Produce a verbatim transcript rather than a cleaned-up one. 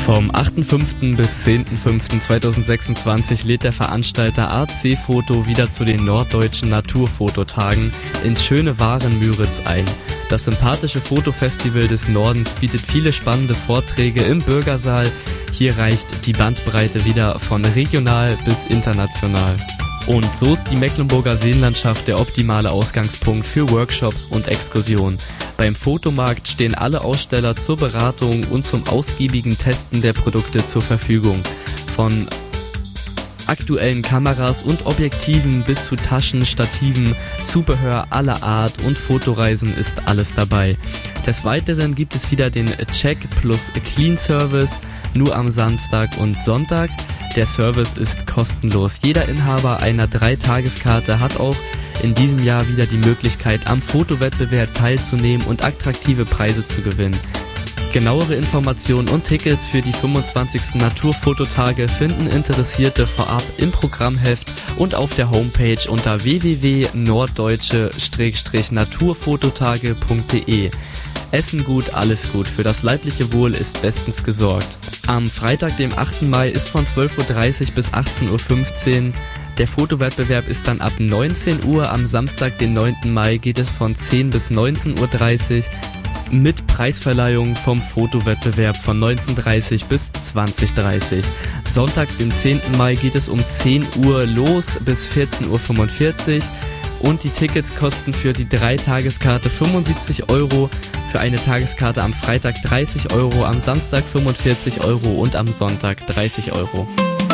Vom achten fünften bis zehnten fünften zweitausendsechsundzwanzig lädt der Veranstalter A C Foto wieder zu den Norddeutschen Naturfototagen ins schöne Waren-Müritz ein. Das sympathische Fotofestival des Nordens bietet viele spannende Vorträge im Bürgersaal. Hier reicht die Bandbreite wieder von regional bis international. Und so ist die Mecklenburger Seenlandschaft der optimale Ausgangspunkt für Workshops und Exkursionen. Beim Fotomarkt stehen alle Aussteller zur Beratung und zum ausgiebigen Testen der Produkte zur Verfügung. Von aktuellen Kameras und Objektiven bis zu Taschen, Stativen, Zubehör aller Art und Fotoreisen ist alles dabei. Des Weiteren gibt es wieder den Check plus Clean Service, nur am Samstag und Sonntag. Der Service ist kostenlos. Jeder Inhaber einer Dreitageskarte hat auch in diesem Jahr wieder die Möglichkeit, am Fotowettbewerb teilzunehmen und attraktive Preise zu gewinnen. Genauere Informationen und Tickets für die fünfundzwanzigsten Naturfototage finden Interessierte vorab im Programmheft und auf der Homepage unter w w w punkt norddeutsche naturfototage punkt d e. Essen gut, alles gut. Für das leibliche Wohl ist bestens gesorgt. Am Freitag, dem achten Mai, ist von zwölf Uhr dreißig bis achtzehn Uhr fünfzehn. Der Fotowettbewerb ist dann ab neunzehn Uhr. Am Samstag, den neunten Mai, geht es von zehn bis neunzehn Uhr dreißig mit Preisverleihung vom Fotowettbewerb von neunzehn Uhr dreißig bis zwanzig Uhr dreißig. Sonntag, den zehnten Mai, geht es um zehn Uhr los bis vierzehn Uhr fünfundvierzig. Und die Tickets kosten für die Dreitageskarte fünfundsiebzig Euro, für eine Tageskarte am Freitag dreißig Euro, am Samstag fünfundvierzig Euro und am Sonntag dreißig Euro.